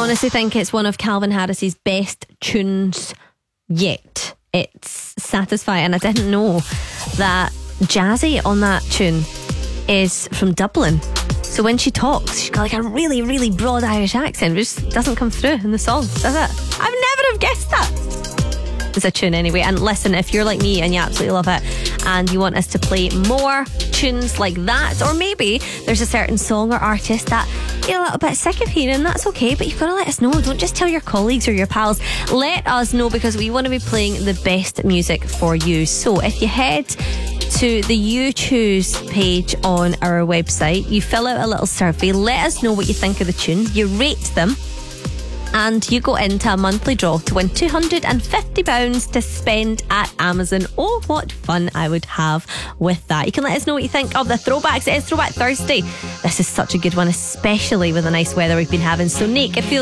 honestly think it's one of Calvin Harris's best tunes yet. It's satisfying, and I didn't know that Jazzy on that tune is from Dublin. So when she talks, she's got like a really, really broad Irish accent, which doesn't come through in the song, does it? I've never have guessed that. It's a tune anyway. And listen, if you're like me and you absolutely love it and you want us to play more tunes like that, or maybe there's a certain song or artist that you're a little bit sick of hearing, that's okay, but you've got to let us know. Don't just tell your colleagues or your pals. Let us know, because we want to be playing the best music for you. So if you head to the You Choose page on our website, you fill out a little survey, let us know what you think of the tune, you rate them, and you go into a monthly draw to win £250 to spend at Amazon. Oh, what fun I would have with that. You can let us know what you think of the throwbacks. It is Throwback Thursday. This is such a good one, especially with the nice weather we've been having. So Nick, it feels